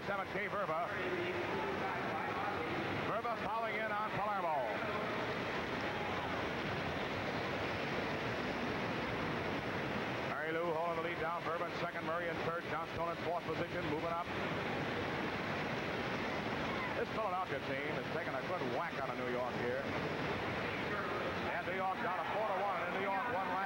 37, Kay Verba. Verba fouling in on Palermo. Mary Lou holding the lead down. Verba in second, Murray in third. John Stone in fourth position, moving up. This Philadelphia team is taking a good whack out of New York here. And New York down to 4-1. And New York won